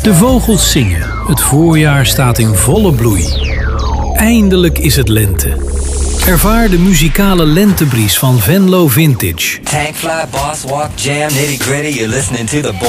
De vogels zingen, het voorjaar staat in volle bloei. Eindelijk is het lente. Ervaar de muzikale lentebries van Venlo Vintage. Tank fly, boss walk, jam, nitty gritty. You're listening to the